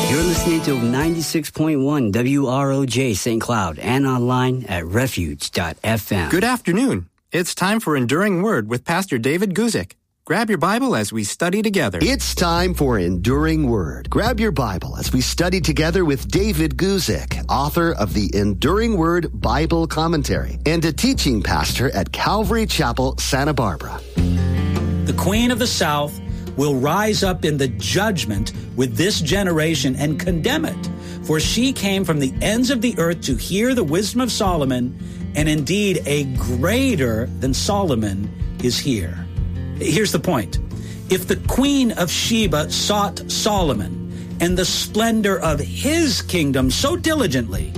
You're listening to 96.1 WROJ St. Cloud and online at refuge.fm. Good afternoon. It's time for Enduring Word with Pastor David Guzik. Grab your Bible as we study together. It's time for Enduring Word. Grab your Bible as we study together with David Guzik, author of the Enduring Word Bible Commentary and a teaching pastor at Calvary Chapel, Santa Barbara. The Queen of the South will rise up in the judgment with this generation and condemn it. For she came from the ends of the earth to hear the wisdom of Solomon, and indeed a greater than Solomon is here. Here's the point. If the Queen of Sheba sought Solomon and the splendor of his kingdom so diligently,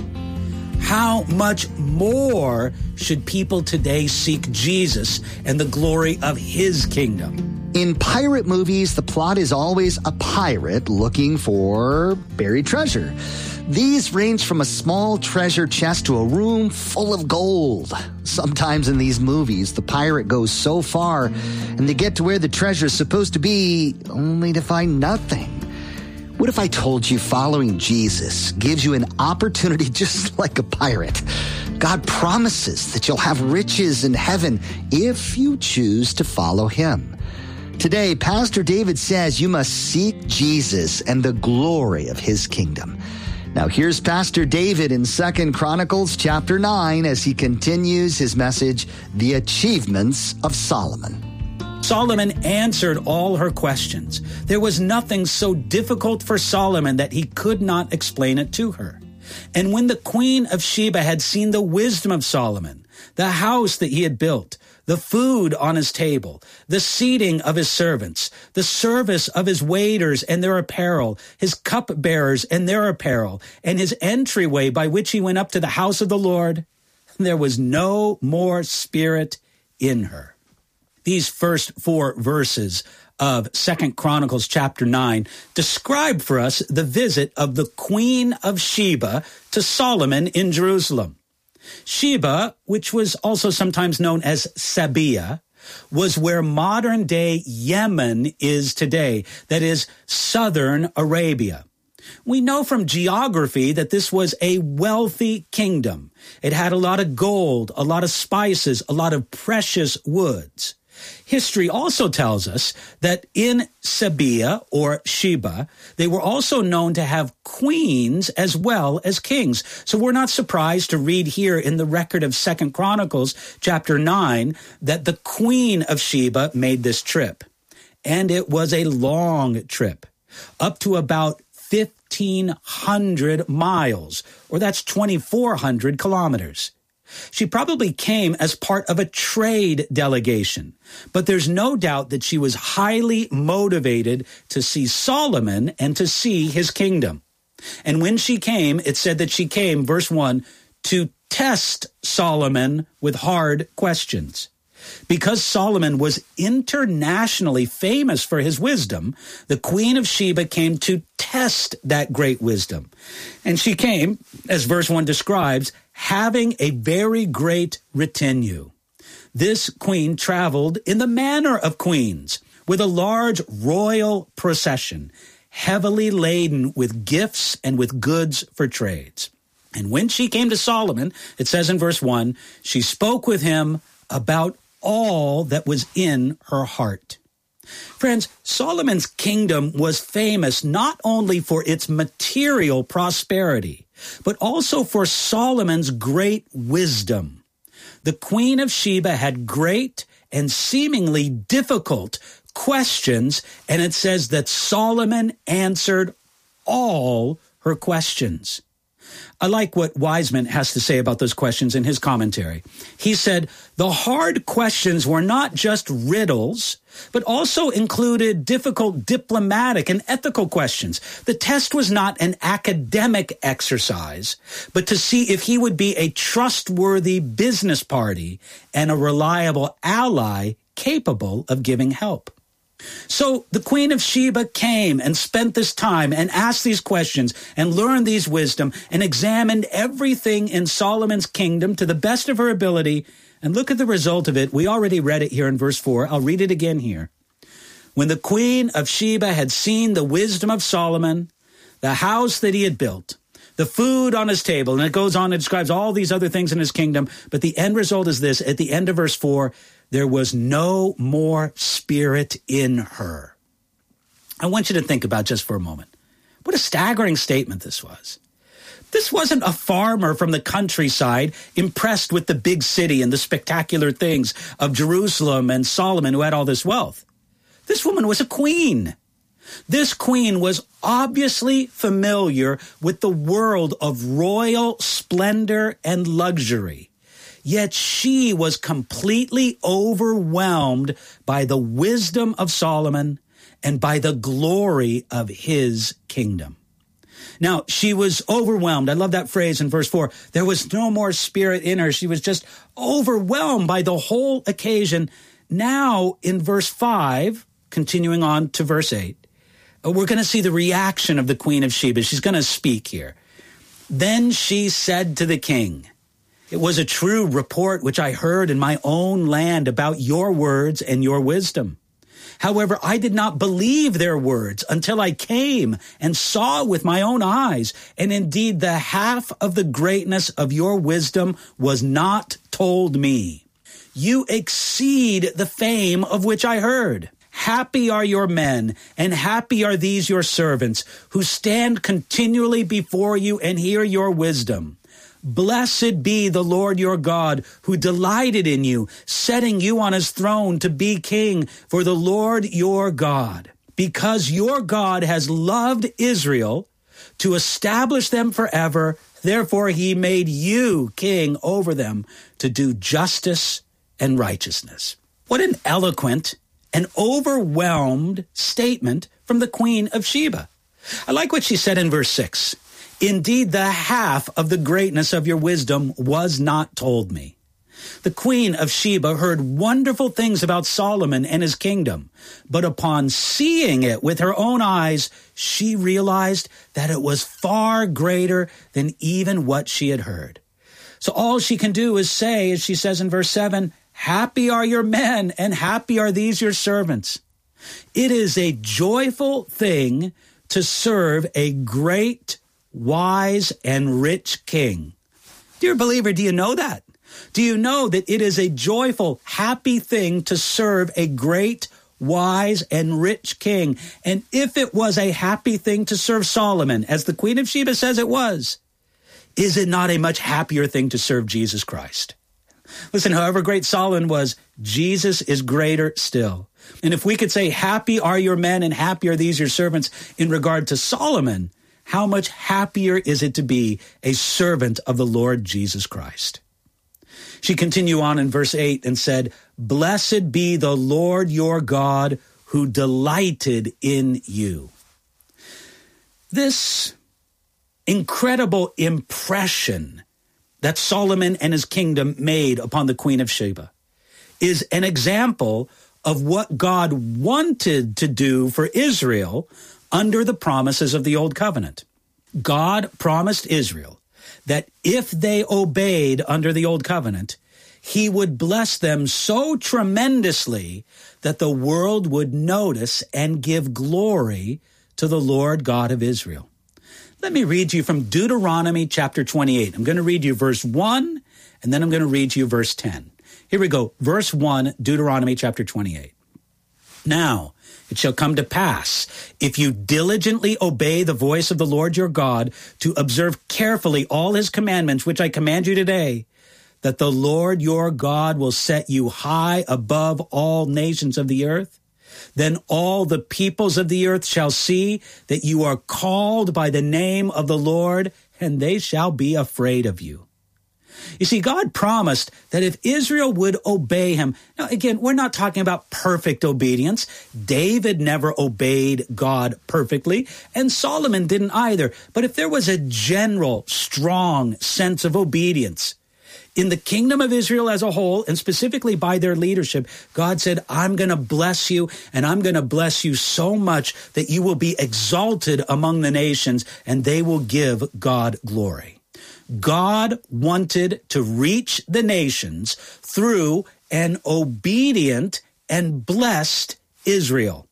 how much more should people today seek Jesus and the glory of his kingdom? In pirate movies, the plot is always a pirate looking for buried treasure. These range from a small treasure chest to a room full of gold. Sometimes in these movies, the pirate goes so far and they get to where the treasure is supposed to be, only to find nothing. What if I told you following Jesus gives you an opportunity just like a pirate? God promises that you'll have riches in heaven if you choose to follow him. Today, Pastor David says you must seek Jesus and the glory of his kingdom. Now, here's Pastor David in 2 Chronicles chapter 9 as he continues his message, The Achievements of Solomon. Solomon answered all her questions. There was nothing so difficult for Solomon that he could not explain it to her. And when the Queen of Sheba had seen the wisdom of Solomon, the house that he had built, the food on his table, the seating of his servants, the service of his waiters and their apparel, his cupbearers and their apparel, and his entryway by which he went up to the house of the Lord, there was no more spirit in her. These first 4 verses of 2 Chronicles chapter 9 describe for us the visit of the Queen of Sheba to Solomon in Jerusalem. Sheba, which was also sometimes known as Sabia, was where modern-day Yemen is today, that is, southern Arabia. We know from geography that this was a wealthy kingdom. It had a lot of gold, a lot of spices, a lot of precious woods. History also tells us that in Sabia, or Sheba, they were also known to have queens as well as kings. So we're not surprised to read here in the record of 2 Chronicles chapter 9 that the Queen of Sheba made this trip. And it was a long trip, up to about 1,500 miles, or that's 2,400 kilometers. She probably came as part of a trade delegation, but there's no doubt that she was highly motivated to see Solomon and to see his kingdom. And when she came, it said that she came, verse 1, to test Solomon with hard questions. Because Solomon was internationally famous for his wisdom, the Queen of Sheba came to test that great wisdom. And she came, as verse 1 describes, having a very great retinue. This queen traveled in the manner of queens, with a large royal procession, heavily laden with gifts and with goods for trades. And when she came to Solomon, it says in verse 1, she spoke with him about all that was in her heart. Friends, Solomon's kingdom was famous not only for its material prosperity, but also for Solomon's great wisdom. The Queen of Sheba had great and seemingly difficult questions, and it says that Solomon answered all her questions. I like what Wiseman has to say about those questions in his commentary. He said, the hard questions were not just riddles, but also included difficult diplomatic and ethical questions. The test was not an academic exercise, but to see if he would be a trustworthy business party and a reliable ally capable of giving help. So the Queen of Sheba came and spent this time and asked these questions and learned these wisdom and examined everything in Solomon's kingdom to the best of her ability. And look at the result of it. We already read it here in verse 4. I'll read it again here. When the Queen of Sheba had seen the wisdom of Solomon, the house that he had built, the food on his table, and it goes on and describes all these other things in his kingdom. But the end result is this. At the end of verse 4, there was no more spirit in her. I want you to think about just for a moment. What a staggering statement this was. This wasn't a farmer from the countryside impressed with the big city and the spectacular things of Jerusalem and Solomon who had all this wealth. This woman was a queen. This queen was obviously familiar with the world of royal splendor and luxury. Yet she was completely overwhelmed by the wisdom of Solomon and by the glory of his kingdom. Now, she was overwhelmed. I love that phrase in verse 4. There was no more spirit in her. She was just overwhelmed by the whole occasion. Now, in verse 5, continuing on to verse 8, we're going to see the reaction of the Queen of Sheba. She's going to speak here. Then she said to the king, "It was a true report which I heard in my own land about your words and your wisdom. However, I did not believe their words until I came and saw with my own eyes. And indeed, the half of the greatness of your wisdom was not told me. You exceed the fame of which I heard. Happy are your men, and happy are these your servants, who stand continually before you and hear your wisdom. Blessed be the Lord your God, who delighted in you, setting you on his throne to be king for the Lord your God. Because your God has loved Israel to establish them forever, therefore he made you king over them to do justice and righteousness." What an eloquent and overwhelmed statement from the Queen of Sheba. I like what she said in verse 6. "Indeed, the half of the greatness of your wisdom was not told me." The Queen of Sheba heard wonderful things about Solomon and his kingdom, but upon seeing it with her own eyes, she realized that it was far greater than even what she had heard. So all she can do is say, as she says in verse 7, "Happy are your men, and happy are these your servants." It is a joyful thing to serve a great, wise, and rich king. Dear believer, do you know that? Do you know that it is a joyful, happy thing to serve a great, wise, and rich king? And if it was a happy thing to serve Solomon, as the Queen of Sheba says it was, is it not a much happier thing to serve Jesus Christ? Listen, however great Solomon was, Jesus is greater still. And if we could say, "Happy are your men, and happy are these your servants," in regard to Solomon, how much happier is it to be a servant of the Lord Jesus Christ? She continued on in verse 8 and said, "Blessed be the Lord your God, who delighted in you." This incredible impression that Solomon and his kingdom made upon the Queen of Sheba is an example of what God wanted to do for Israel under the promises of the Old Covenant. God promised Israel that if they obeyed under the Old Covenant, he would bless them so tremendously that the world would notice and give glory to the Lord God of Israel. Let me read you from Deuteronomy chapter 28. I'm going to read you verse 1, and then I'm going to read you verse 10. Here we go. Verse 1, Deuteronomy chapter 28. "Now it shall come to pass, if you diligently obey the voice of the Lord your God, to observe carefully all his commandments, which I command you today, that the Lord your God will set you high above all nations of the earth. Then all the peoples of the earth shall see that you are called by the name of the Lord, and they shall be afraid of you." You see, God promised that if Israel would obey him, now again, we're not talking about perfect obedience. David never obeyed God perfectly, and Solomon didn't either. But if there was a general, strong sense of obedience in the kingdom of Israel as a whole, and specifically by their leadership, God said, "I'm going to bless you, and I'm going to bless you so much that you will be exalted among the nations, and they will give God glory." God wanted to reach the nations through an obedient and blessed Israel.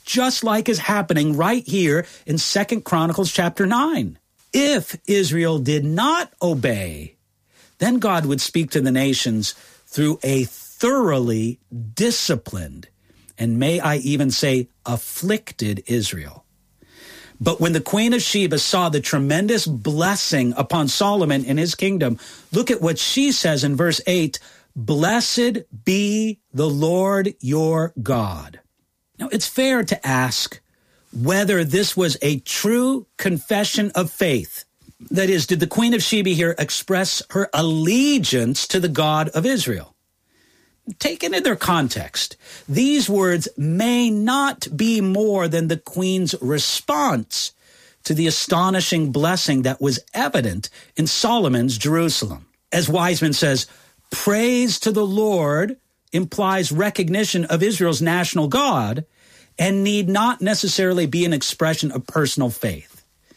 just like is happening right here in 2 Chronicles chapter 9. If Israel did not obey, then God would speak to the nations through a thoroughly disciplined, and may I even say afflicted Israel. But when the Queen of Sheba saw the tremendous blessing upon Solomon and his kingdom, look at what she says in verse 8, "Blessed be the Lord your God." Now, it's fair to ask whether this was a true confession of faith. That is, did the Queen of Sheba here express her allegiance to the God of Israel? Taken in their context, these words may not be more than the queen's response to the astonishing blessing that was evident in Solomon's Jerusalem. As Wiseman says, praise to the Lord implies recognition of Israel's national God and need not necessarily be an expression of personal faith.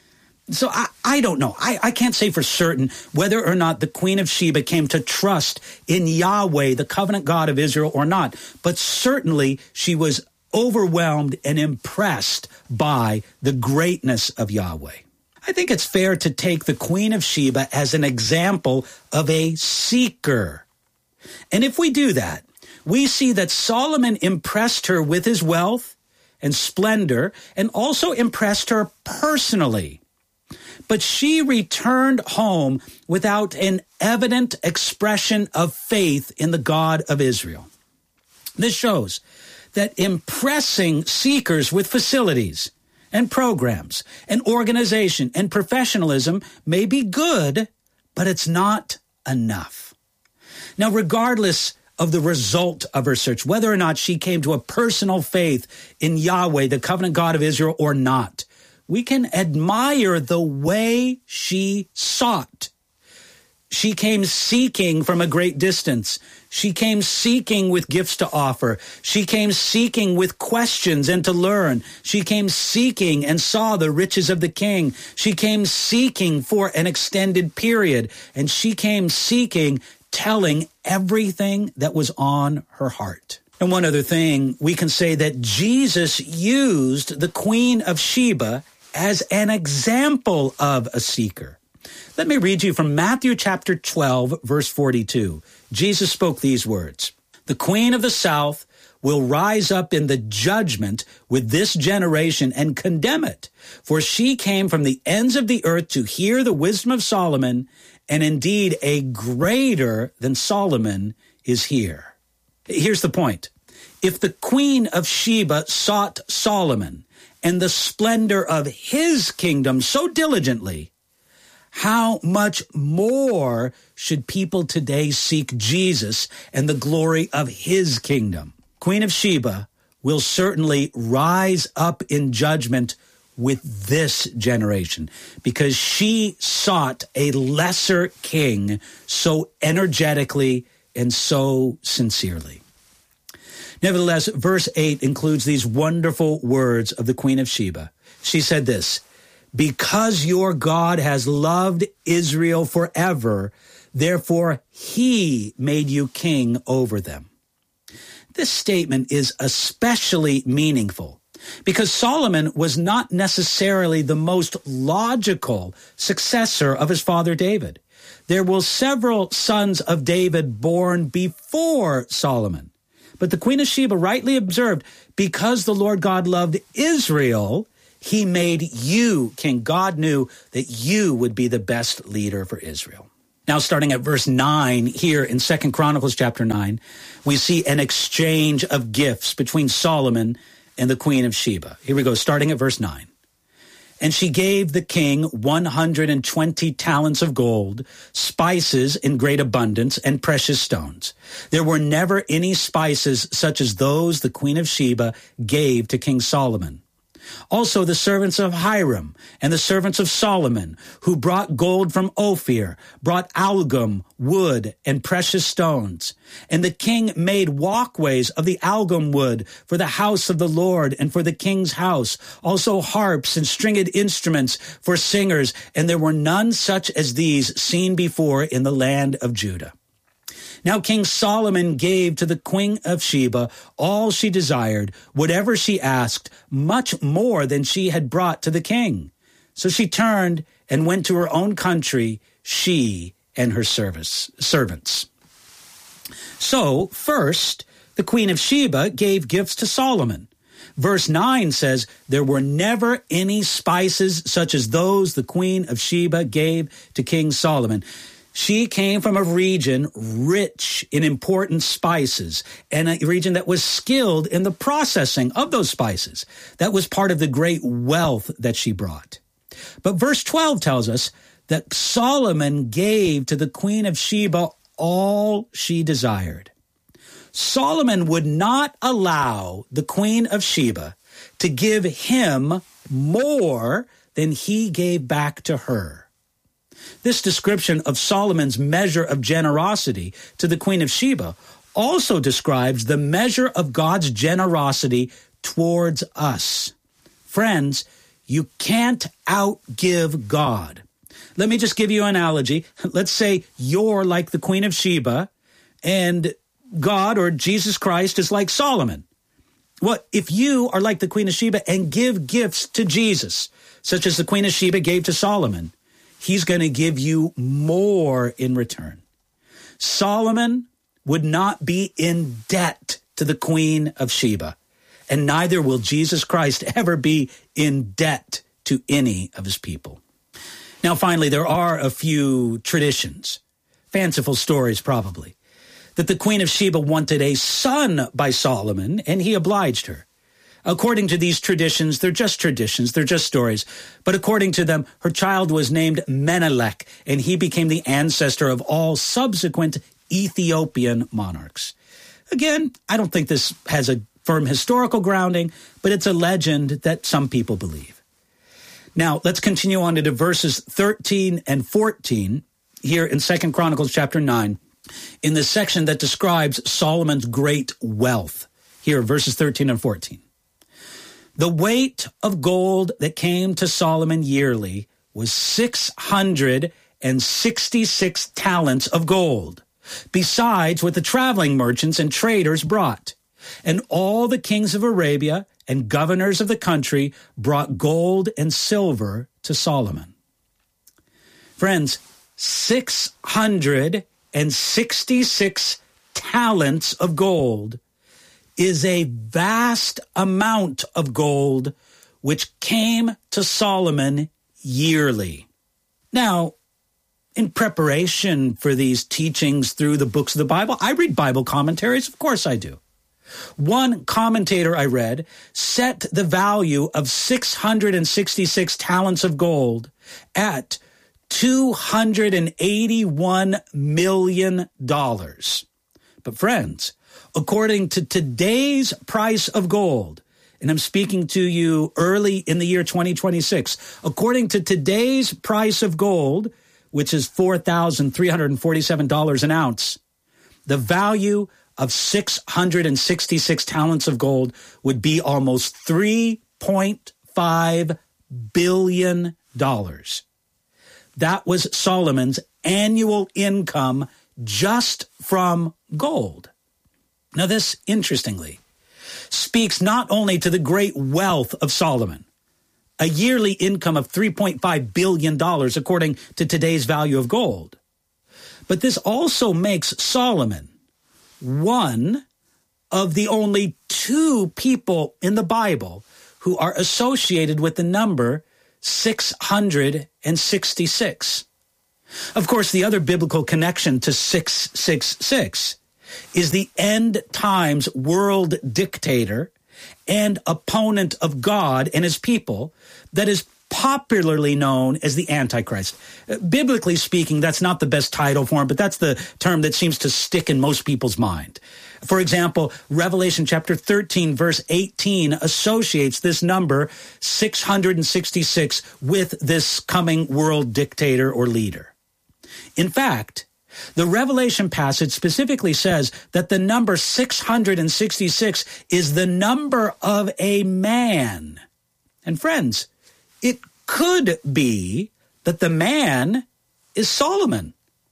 So I don't know. I can't say for certain whether or not the Queen of Sheba came to trust in Yahweh, the covenant God of Israel, or not. But certainly she was overwhelmed and impressed by the greatness of Yahweh. I think it's fair to take the Queen of Sheba as an example of a seeker. And if we do that, we see that Solomon impressed her with his wealth and splendor and also impressed her personally. But she returned home without an evident expression of faith in the God of Israel. This shows that impressing seekers with facilities and programs and organization and professionalism may be good, but it's not enough. Now, regardless of the result of her search, whether or not she came to a personal faith in Yahweh, the covenant God of Israel, or not, we can admire the way she sought. She came seeking from a great distance. She came seeking with gifts to offer. She came seeking with questions and to learn. She came seeking and saw the riches of the king. She came seeking for an extended period. And she came seeking, telling everything that was on her heart. And one other thing, we can say that Jesus used the Queen of Sheba as an example of a seeker. Let me read you from Matthew chapter 12, verse 42. Jesus spoke these words, "The queen of the south will rise up in the judgment with this generation and condemn it, for she came from the ends of the earth to hear the wisdom of Solomon, and indeed a greater than Solomon is here." Here's the point. If the Queen of Sheba sought Solomon and the splendor of his kingdom so diligently, how much more should people today seek Jesus and the glory of his kingdom? Queen of Sheba will certainly rise up in judgment with this generation because she sought a lesser king so energetically and so sincerely. Nevertheless, verse 8 includes these wonderful words of the Queen of Sheba. She said this, "Because your God has loved Israel forever, therefore he made you king over them." This statement is especially meaningful because Solomon was not necessarily the most logical successor of his father David. There were several sons of David born before Solomon. But the Queen of Sheba rightly observed, because the Lord God loved Israel, he made you king. God knew that you would be the best leader for Israel. Now, starting at verse 9 here in 2 Chronicles chapter 9, we see an exchange of gifts between Solomon and the Queen of Sheba. Here we go, starting at verse 9. "And she gave the king 120 talents of gold, spices in great abundance, and precious stones. There were never any spices such as those the Queen of Sheba gave to King Solomon. Also the servants of Hiram and the servants of Solomon, who brought gold from Ophir, brought algum, wood, and precious stones. And the king made walkways of the algum wood for the house of the Lord and for the king's house, also harps and stringed instruments for singers, and there were none such as these seen before in the land of Judah." Now King Solomon gave to the Queen of Sheba all she desired, whatever she asked, much more than she had brought to the king. So she turned and went to her own country, she and her servants. So, first, the Queen of Sheba gave gifts to Solomon. Verse 9 says, there were never any spices such as those the Queen of Sheba gave to King Solomon. She came from a region rich in important spices and a region that was skilled in the processing of those spices. That was part of the great wealth that she brought. But verse 12 tells us that Solomon gave to the Queen of Sheba all she desired. Solomon would not allow the Queen of Sheba to give him more than he gave back to her. This description of Solomon's measure of generosity to the Queen of Sheba also describes the measure of God's generosity towards us. Friends, you can't outgive God. Let me just give you an analogy. Let's say you're like the Queen of Sheba and God or Jesus Christ is like Solomon. Well, if you are like the Queen of Sheba and give gifts to Jesus, such as the Queen of Sheba gave to Solomon, he's going to give you more in return. Solomon would not be in debt to the Queen of Sheba, and neither will Jesus Christ ever be in debt to any of his people. Now, finally, there are a few traditions, fanciful stories probably, that the Queen of Sheba wanted a son by Solomon, and he obliged her. According to these traditions, they're just stories. But according to them, her child was named Menelik, and he became the ancestor of all subsequent Ethiopian monarchs. Again, I don't think this has a firm historical grounding, but it's a legend that some people believe. Now, let's continue on to verses 13 and 14 here in 2 Chronicles chapter 9. In the section that describes Solomon's great wealth. Here, verses 13 and 14. The weight of gold that came to Solomon yearly was 666 talents of gold, besides what the traveling merchants and traders brought. And all the kings of Arabia and governors of the country brought gold and silver to Solomon. Friends, 666 talents of gold is a vast amount of gold which came to Solomon yearly. Now, in preparation for these teachings through the books of the Bible, I read Bible commentaries. Of course I do. One commentator I read set the value of 666 talents of gold at $281 million. But friends, according to today's price of gold, and I'm speaking to you early in the year 2026, according to today's price of gold, which is $4,347 an ounce, the value of 666 talents of gold would be almost $3.5 billion. That was Solomon's annual income just from gold. Now this, interestingly, speaks not only to the great wealth of Solomon, a yearly income of $3.5 billion according to today's value of gold, but this also makes Solomon one of the only two people in the Bible who are associated with the number 666. Of course, the other biblical connection to 666 is the end times world dictator and opponent of God and his people that is popularly known as the Antichrist. Biblically speaking, that's not the best title for him, but that's the term that seems to stick in most people's mind. For example, Revelation chapter 13, verse 18 associates this number 666 with this coming world dictator or leader. In fact, the Revelation passage specifically says that the number 666 is the number of a man. And friends, it could be that the man is Solomon.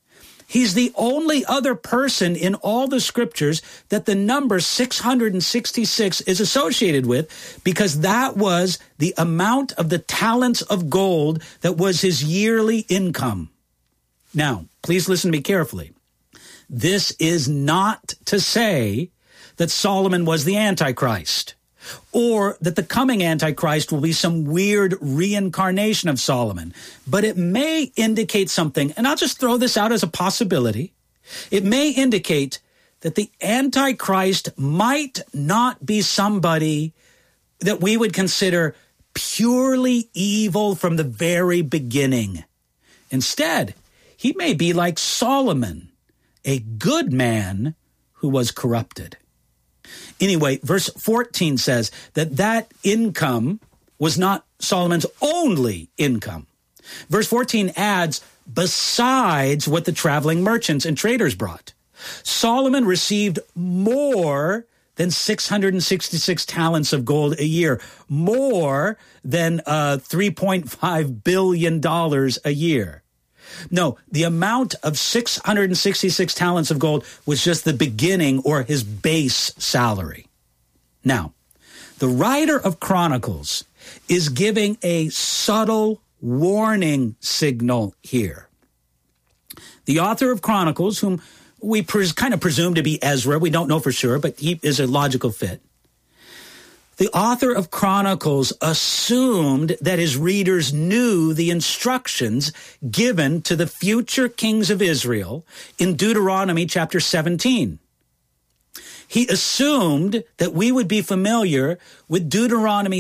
He's the only other person in all the scriptures that the number 666 is associated with, because that was the amount of the talents of gold that was his yearly income. Now, please listen to me carefully. This is not to say that Solomon was the Antichrist, or that the coming Antichrist will be some weird reincarnation of Solomon. But it may indicate something, and I'll just throw this out as a possibility. It may indicate that the Antichrist might not be somebody that we would consider purely evil from the very beginning. Instead, he may be like Solomon, a good man who was corrupted. Anyway, verse 14 says that income was not Solomon's only income. Verse 14 adds, besides what the traveling merchants and traders brought. Solomon received more than 666 talents of gold a year, more than $3.5 billion a year. No, the amount of 666 talents of gold was just the beginning, or his base salary. Now, the writer of Chronicles is giving a subtle warning signal here. The author of Chronicles, whom we kind of presume to be Ezra, we don't know for sure, but he is a logical fit. The author of Chronicles assumed that his readers knew the instructions given to the future kings of Israel in Deuteronomy chapter 17. He assumed that we would be familiar with Deuteronomy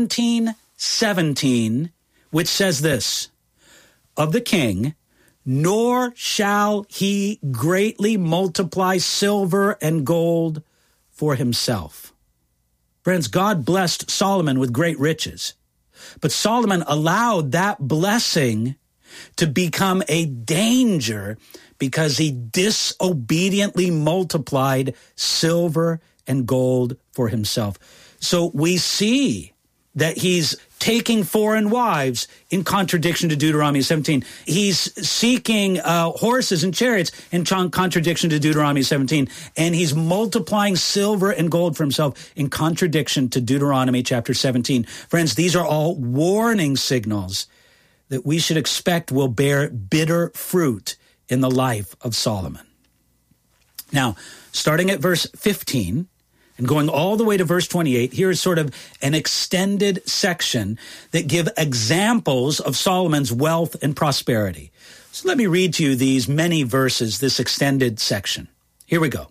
17:17, which says this, of the king, nor shall he greatly multiply silver and gold for himself. Friends, God blessed Solomon with great riches, but Solomon allowed that blessing to become a danger because he disobediently multiplied silver and gold for himself. So we see that he's taking foreign wives in contradiction to Deuteronomy 17. He's seeking horses and chariots in contradiction to Deuteronomy 17. And he's multiplying silver and gold for himself in contradiction to Deuteronomy chapter 17. Friends, these are all warning signals that we should expect will bear bitter fruit in the life of Solomon. Now, starting at verse 15, and going all the way to verse 28, here is sort of an extended section that give examples of Solomon's wealth and prosperity. So let me read to you these many verses, this extended section. Here we go.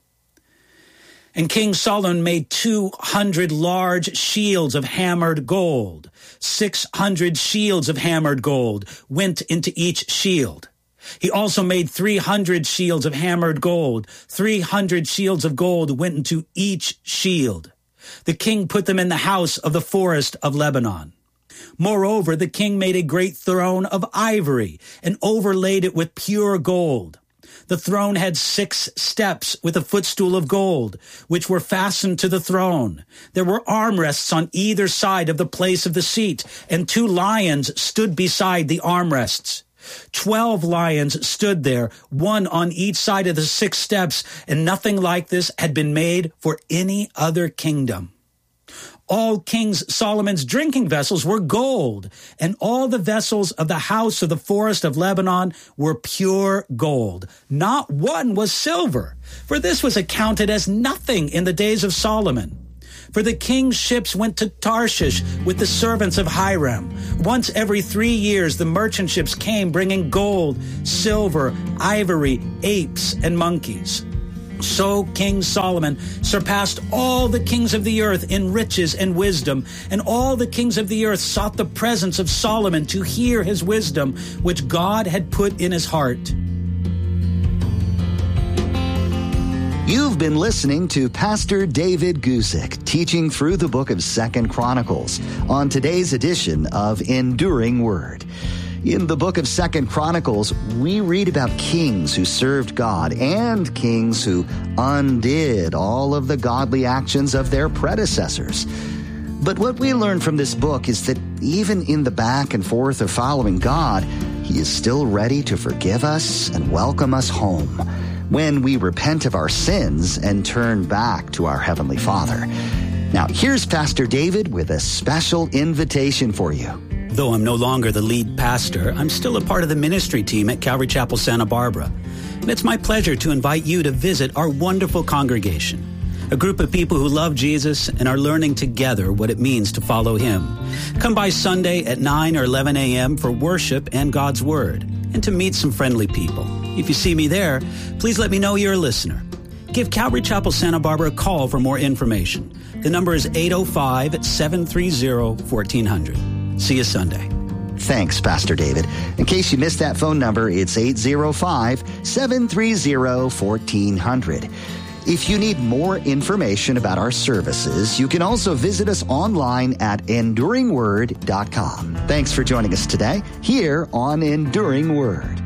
And King Solomon made 200 large shields of hammered gold. 600 shields of hammered gold went into each shield. He also made 300 shields of hammered gold. 300 shields of gold went into each shield. The king put them in the house of the forest of Lebanon. Moreover, the king made a great throne of ivory and overlaid it with pure gold. The throne had 6 steps with a footstool of gold, which were fastened to the throne. There were armrests on either side of the place of the seat, and 2 lions stood beside the armrests. 12 lions stood there, one on each side of the 6 steps, and nothing like this had been made for any other kingdom. All King Solomon's drinking vessels were gold, and all the vessels of the house of the forest of Lebanon were pure gold. Not one was silver, for this was accounted as nothing in the days of Solomon. For the king's ships went to Tarshish with the servants of Hiram. Once every 3 years, the merchant ships came bringing gold, silver, ivory, apes, and monkeys. So King Solomon surpassed all the kings of the earth in riches and wisdom, and all the kings of the earth sought the presence of Solomon to hear his wisdom, which God had put in his heart. You've been listening to Pastor David Guzik teaching through the book of 2 Chronicles on today's edition of Enduring Word. In the book of 2 Chronicles, we read about kings who served God and kings who undid all of the godly actions of their predecessors. But what we learn from this book is that even in the back and forth of following God, He is still ready to forgive us and welcome us home when we repent of our sins and turn back to our Heavenly Father. Now, here's Pastor David with a special invitation for you. Though I'm no longer the lead pastor, I'm still a part of the ministry team at Calvary Chapel, Santa Barbara. And it's my pleasure to invite you to visit our wonderful congregation, a group of people who love Jesus and are learning together what it means to follow Him. Come by Sunday at 9 or 11 a.m. for worship and God's Word, and to meet some friendly people. If you see me there, please let me know you're a listener. Give Calvary Chapel, Santa Barbara a call for more information. The number is 805-730-1400. See you Sunday. Thanks, Pastor David. In case you missed that phone number, it's 805-730-1400. If you need more information about our services, you can also visit us online at enduringword.com. Thanks for joining us today here on Enduring Word.